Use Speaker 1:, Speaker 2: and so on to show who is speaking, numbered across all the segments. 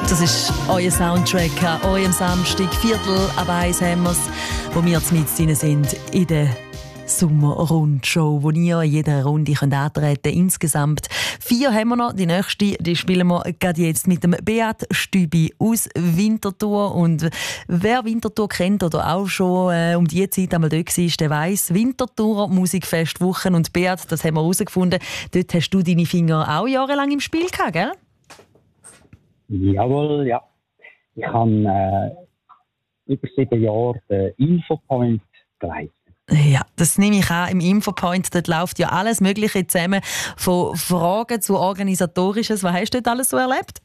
Speaker 1: Das ist euer Soundtrack an eurem Samstag, 1:15 haben wir es, wo wir mit drin sind in der Sommerrundshow, wo ihr in jeder Runde antreten könnt. Insgesamt 4 haben wir noch. Die nächste, die spielen wir gerade jetzt mit dem Beat Stübi aus Winterthur. Und wer Winterthur kennt oder auch schon um diese Zeit einmal dort war, der weiss, Winterthurer Musikfestwochen. Und Beat, das haben wir herausgefunden, dort hast du deine Finger auch jahrelang im Spiel gehabt, gell?
Speaker 2: Jawohl, ja. Ich habe über 7 Jahre den Infopoint geleitet.
Speaker 1: Ja, das nehme ich an. Im Infopoint dort läuft ja alles Mögliche zusammen, von Fragen zu Organisatorisches. Was hast du dort alles so erlebt?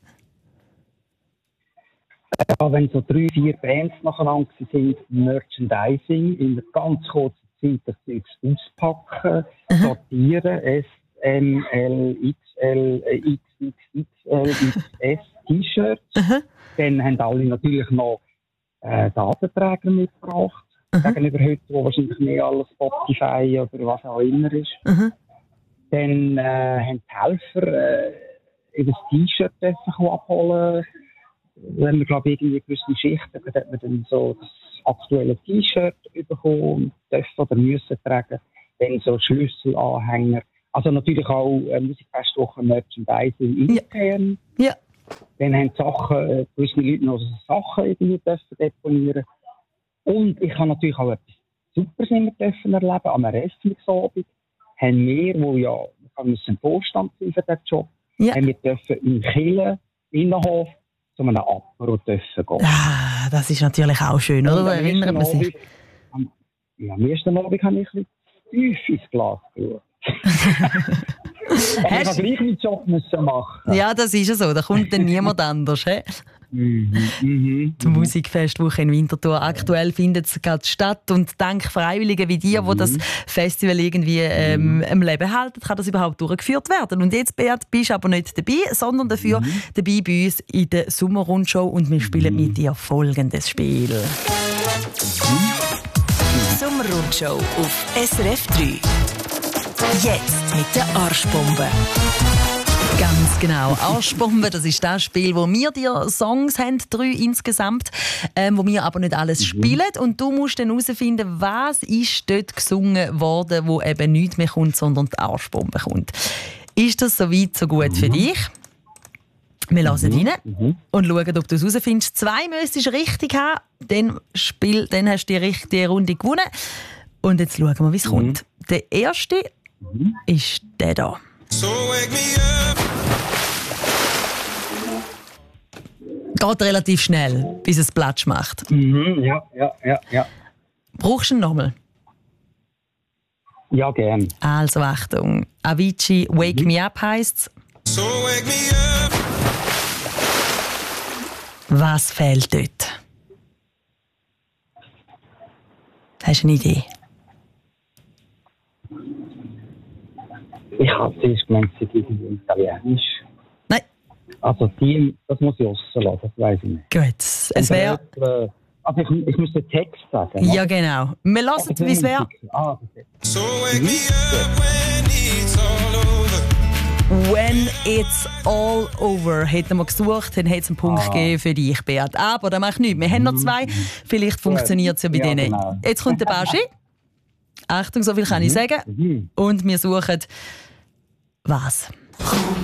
Speaker 2: Ja, wenn so 3, 4 Bands nacheinander sind, Merchandising, in einer ganz kurzen Zeit das Zeug auspacken, sortieren, S, M, L, XL, XXXL, XS, T-Shirts. Dann haben alle natürlich noch Datenträger mitgebracht. Gegenüber heute, wo wahrscheinlich mehr alles Spotify oder was auch immer ist. Dann haben die Helfer das T-Shirt abholen. Wenn wir, glaube ich, irgendwie gewisse Schichten, dann hat man dann so das aktuelle T-Shirt bekommen, dürfen oder müssen tragen. Dann so Schlüsselanhänger. Also natürlich auch Musikfestwochen Merchandising intern.
Speaker 1: Ja.
Speaker 2: Dann haben gewisse Leute noch Sachen irgendwie deponieren. Und ich habe natürlich auch etwas Superes immer erleben am Eröffnungsabend. Haben wir, wo ja, ich muss im Vorstand sein für diesen Job, haben wir dürfen in Chile, Innenhof, zu einem Apero dürfen gehen.
Speaker 1: Ah, das ist natürlich auch schön, oder? Da erinnert man sich.
Speaker 2: Am ersten Abend habe ich ein bisschen tief ins Glas geschaut. Aber ich musste gleich meinen Job machen.
Speaker 1: Ja, das ist ja so. Da kommt dann niemand anders. He? Die Musikfestwoche in Winterthur. Aktuell findet es gerade statt. Und dank Freiwilligen wie dir, die das Festival irgendwie am Leben halten, kann das überhaupt durchgeführt werden. Und jetzt, Beat, bist du aber nicht dabei, sondern dafür dabei bei uns in der Sommerrundshow. Und wir spielen mit dir folgendes Spiel.
Speaker 3: Sommerrundshow auf SRF 3. Jetzt mit der Arschbombe.
Speaker 1: Ganz genau. Arschbombe, das ist das Spiel, wo wir dir Songs haben, 3 insgesamt, wo wir aber nicht alles spielen. Und du musst dann herausfinden, was ist dort gesungen worden, wo eben nichts mehr kommt, sondern die Arschbombe kommt. Ist das so weit, so gut für dich? Wir hören rein und schauen, ob du es herausfindest. 2 müsstest du richtig haben, dann hast du die richtige Runde gewonnen. Und jetzt schauen wir, wie es kommt. Der erste ist der da.
Speaker 4: So wake me up.
Speaker 1: Geht relativ schnell, bis es Platsch macht.
Speaker 2: Ja.
Speaker 1: Brauchst du ihn nochmal?
Speaker 2: Ja, gern.
Speaker 1: Also Achtung. Avicii Wake Me Up heisst es.
Speaker 4: So wake me up.
Speaker 1: Was fehlt dort? Hast du eine Idee?
Speaker 2: Ich habe zuerst gemeint, sie sind italienisch.
Speaker 1: Nein.
Speaker 2: Also das muss ich rauslassen, das weiss ich nicht.
Speaker 1: Gut. Es wäre...
Speaker 2: Also ich muss den Text sagen.
Speaker 1: Ja, genau. Wir lassen, wie es wäre.
Speaker 4: So wake me up when it's all over.
Speaker 1: When it's all over. Hätten wir gesucht, dann hätte es einen Punkt gegeben für dich, Beat. Aber das macht nichts. Wir haben noch 2. Vielleicht funktioniert es ja bei denen.
Speaker 2: Genau.
Speaker 1: Jetzt kommt der Baschi. Achtung, so viel kann ich sagen. Und wir suchen was?